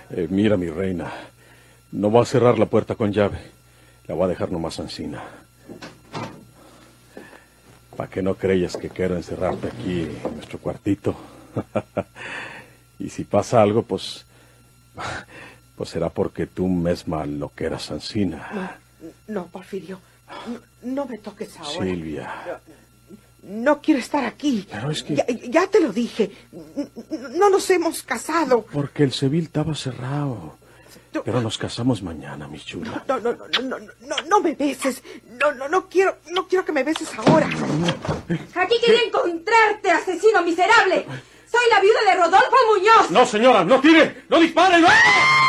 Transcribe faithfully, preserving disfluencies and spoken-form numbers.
Eh, mira, mi reina, no voy a cerrar la puerta con llave. La voy a dejar nomás encina. Para que no creas que quiero encerrarte aquí en nuestro cuartito. Y si pasa algo, pues... Pues será porque tú misma lo que eras encina. No, no, Porfirio. No, no me toques ahora. Silvia. No, no quiero estar aquí. Pero es que... Ya, ya te lo dije. No nos hemos casado. Porque el Seville estaba cerrado. Pero nos casamos mañana, mi chula. No, no, no, no, no, no, no me beses. No, no, no quiero, no quiero que me beses ahora. Aquí quería encontrarte, asesino miserable. Soy la viuda de Rodolfo Muñoz. No, señora, no tire, no dispare, no.